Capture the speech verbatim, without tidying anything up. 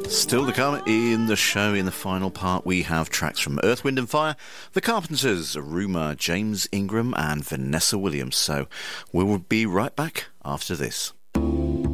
Still to come in the show, in the final part, we have tracks from Earth, Wind and Fire, The Carpenters, Rumour, James Ingram and Vanessa Williams. So we will be right back after this.